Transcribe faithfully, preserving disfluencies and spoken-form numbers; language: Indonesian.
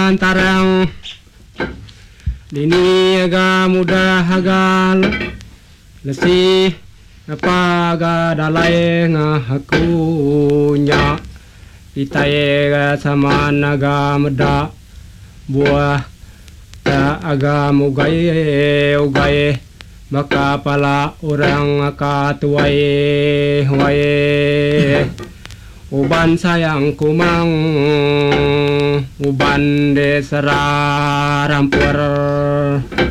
antarang dini aga muda hagal lesi napaga dalay nga hakunya itaye ga sama naga meda buah ta aga mugaye ugaye maka pala orang katuwaye waye uban sayang kumang uban de sara rampur